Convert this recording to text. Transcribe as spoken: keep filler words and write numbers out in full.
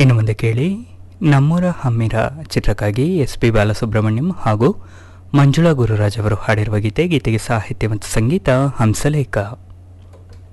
ಇನ್ನು ಮುಂದೆ ಕೇಳಿ ನಮ್ಮೂರ ಹಮ್ಮಿರ ಚಿತ್ರಕ್ಕಾಗಿ ಎಸ್ ಪಿ ಬಾಲಸುಬ್ರಹ್ಮಣ್ಯಂ ಹಾಗೂ ಮಂಜುಳಾ ಗುರುರಾಜ್ ಅವರು ಹಾಡಿರುವ ಗೀತೆ. ಗೀತೆಗೆ ಸಾಹಿತ್ಯ ಮತ್ತು ಸಂಗೀತ ಹಂಸಲೇಖ.